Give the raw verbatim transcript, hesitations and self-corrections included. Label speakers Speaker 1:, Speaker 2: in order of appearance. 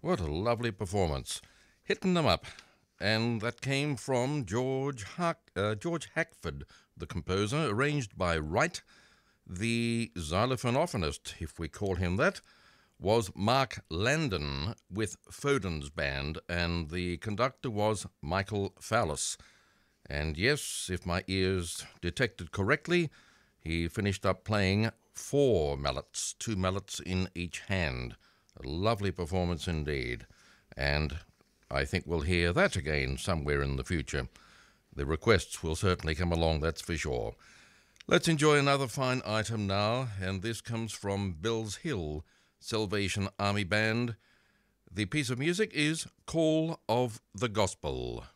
Speaker 1: What a lovely performance. Hitting them up. And that came from George, Hack, uh, George Hackford, the composer, arranged by Wright. The xylophonophonist, if we call him that, was Mark Landon with Foden's band, and the conductor was Michael Fowlis. And yes, if my ears detected correctly, he finished up playing four mallets, two mallets in each hand. A lovely performance indeed. And I think we'll hear that again somewhere in the future. The requests will certainly come along, that's for sure. Let's enjoy another fine item now, and this comes from Bills Hill Salvation Army Band. The piece of music is Call of the Gospel.